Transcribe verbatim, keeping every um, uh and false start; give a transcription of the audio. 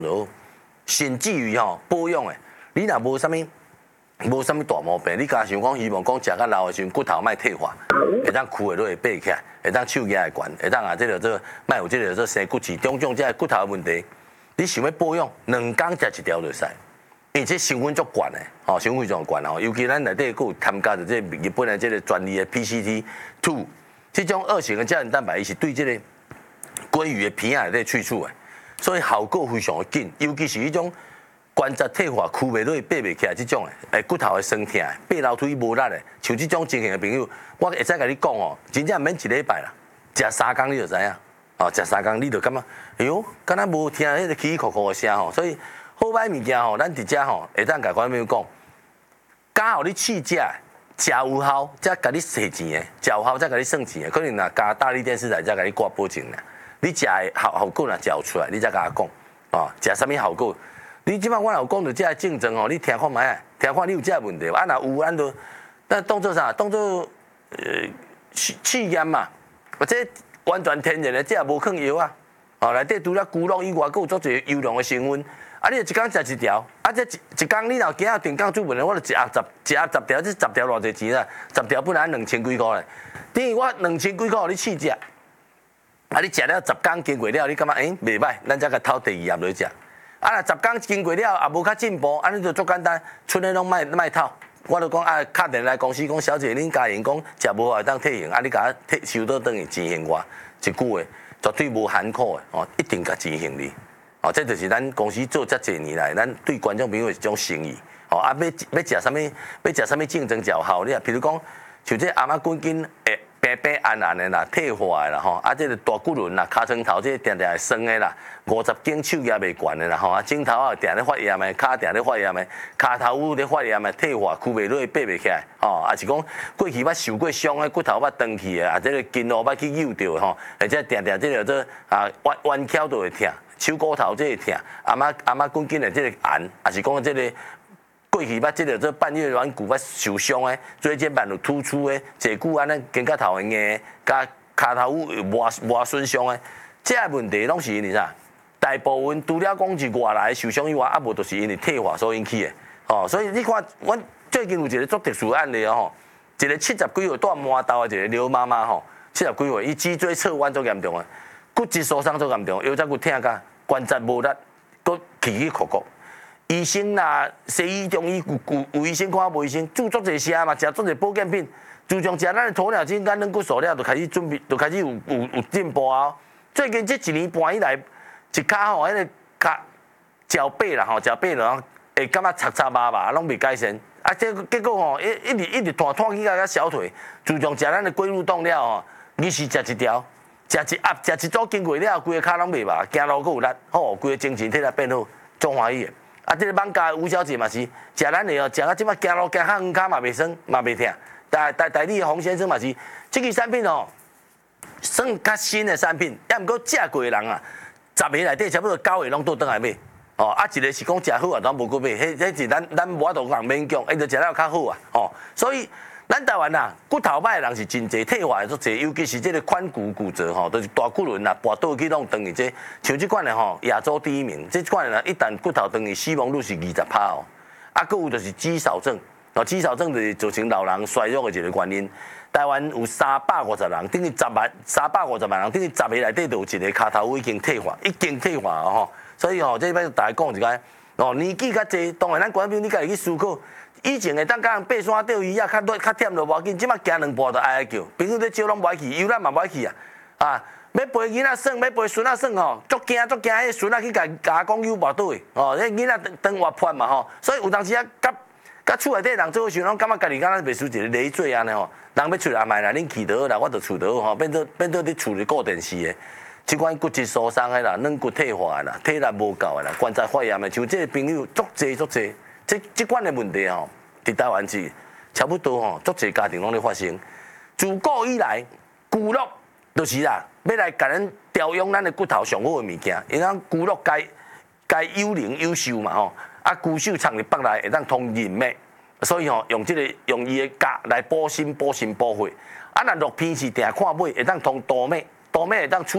好，甚至于吼保养诶，你若无啥物。无啥物大毛病，你家想讲希望讲食较老诶时阵骨头莫退化，会当躯会落会爬起来，会当手举会悬，会当啊即个做莫有即个做生骨刺，种种即个骨头诶问题，你想要保养，两工食一条就使，因为这成分足悬诶，吼成分非常悬吼，尤其咱内底佫有添加着即日本诶即个专利诶 P C T 二，即种二型诶胶原蛋白，伊是对即个鲑鱼诶皮啊内底去除诶，所以效果非常诶紧，尤其是迄种。关节退化、躯袂落、爬袂起来，即种诶，诶骨头会酸痛、爬楼梯无力诶，像即种情形诶朋友，我会使甲你讲哦，真正免一礼拜啦，食三工你就知影，哦，食三工你就感觉，哎呦，敢若无听迄个起起哭哭诶声吼，所以好歹物件吼，咱伫遮吼会当甲观众朋友讲，加互你试食，食有效才甲你摕钱诶，食有效才甲你算钱诶，可能若加大力电视台才甲你挂保证啦，你食诶效效果若食有出来，你才甲我讲，哦，食啥物效果？你即摆我有讲到这竞争吼，你听看卖啊，听看你有这问题，啊若有咱就，咱当做啥？当做呃试试验嘛，或者完全天然的，这也无抗药啊，哦内底除了菇类以外，佫有足侪优良的成分，啊你一工食一条，啊这一一工你若今仔定岗出门的，我就一盒十一盒十条，这十条偌济钱啊？十条本来两千几箍咧，等于我两千几箍你试食，啊你食了十工经过了，你感觉诶袂歹，咱才甲偷第二盒来食。啊！若十工经过了，也无较进步，安尼就足简单，剩诶拢卖卖透。我就讲啊，敲电来公司讲，小姐，恁家员讲食无好当退型，啊，你甲我退收倒转去钱还我，一句话绝对无含苦诶，哦，一定甲钱还你。哦，这就是咱公司做遮侪年来，咱对观众朋友一种诚意。哦，啊，要要食啥物？要食啥物竞争较好？你啊，譬如讲，像这阿妈滚筋诶。白白暗暗的啦，退化的啦吼，啊，这个大骨轮啦、尻川头这定定会酸的啦，五十斤手也袂悬的啦吼，啊，枕头啊定咧发炎的，骹定咧发炎的，骹头有咧发炎的，退化、躯袂落、爬袂起来，吼，啊是讲过去捌受过伤的骨头捌断去的，啊，这个筋路捌去扭到吼，或者定定这个做啊弯弯翘都会痛，手骨头这会痛，阿妈阿妈滚筋的这个炎，啊是讲这个。过去捌即个做半月软骨捌受伤诶，椎间盘有突出诶，坐久安尼肩胛头会硬，甲骹头有磨磨损伤诶，这个问题拢是因为啥？大部分除了讲是外来受伤以外，啊无就是因为退化所引起诶。哦，所以你看，阮最近有一个足特殊案例哦，一个七十几岁带麻豆诶一个刘妈妈吼，七十几岁，伊脊椎侧弯足严重诶，骨质疏松足严重，腰脊骨疼甲关节无力，都起起伏伏。医生啦，西医、中医有有医生看无医生，做足侪声嘛，食足侪保健品，自从食咱的鸵鸟精跟软骨素了，就开始准备，就开始有有有进步啊。最近这一年半以来，一骹吼，迄个骹脚背啦吼，脚背了，会感觉擦擦麻麻，拢未改善。啊，结结果吼，一一直一直拖拖起个小腿，自从食咱的龟乳冻了吼，伊是食一条，食一盒，食一组经过了，规个骹拢袂麻，行路佫有力，吼，规个精神体力变好，中欢喜的。啊，这个网家吴小姐嘛是食咱的哦，食到即摆行路行较远，骹嘛袂酸，嘛袂痛。但但但你洪先生嘛是，这个产品哦，算较新的产品，也毋过食过的人啊，十个内底差不多九个拢倒转来买。哦，啊一个是讲食好啊，咱无过买，迄迄是咱咱无法度讲勉强，伊就食了较好啊。哦，所以咱台湾啊，骨头歹的人是真侪，退化的足侪，尤其是这个髋骨骨折吼，就是大骨轮啊，跋倒去拢断去这，像这款的吼，亚洲第一名，这款的一旦骨头断去，死亡率是二十趴哦。啊，佫有就是肌少症，哦，肌少症就是造成老人衰弱的一个原因。台湾有三百五十人，等于十万，三百五十万人，等于十个内底就有一个骹头已经退化，已经退化哦吼。所以吼，这摆大家讲一个，哦，年纪较济，当然咱观众朋友你家己去思考。以前会当甲人爬山钓鱼啊，较多较忝就无要紧，即摆行两步就哀哀叫，朋友咧招拢无爱去，游览嘛无爱去啊！啊，要陪囡仔耍，要陪孙仔耍吼，足惊足惊，迄孙仔去甲甲讲游跋倒去，哦，迄囡仔当活泼嘛吼，所以有当时啊，甲甲厝内底人做伙时，拢感觉家己敢若袂输一个累赘安尼吼，人要出来卖啦，恁去倒啦，我就厝倒吼，变做变做伫厝里顾电视的，即款骨质疏松的啦，软骨退化的啦，体力无够的啦，关节发炎的，像这个朋友足济足济。这这款的问题吼，伫台湾是差不多吼，足侪家庭拢咧发生。自古以来，骨肉就是啦，要来甲咱调养咱的骨头上好的物件。因为骨肉该该优灵优秀嘛吼，啊骨秀藏伫腹内会当通人脉，所以吼用这个用伊的镉来补心补肾补血。啊，若肉片是定看尾会当通多脉，多脉会当处